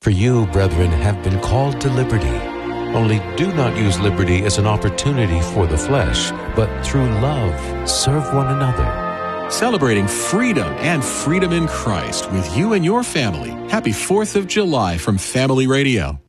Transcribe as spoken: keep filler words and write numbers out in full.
For you, brethren, have been called to liberty. Only do not use liberty as an opportunity for the flesh, but through love serve one another. Celebrating freedom and freedom in Christ with you and your family. Happy fourth of July from Family Radio.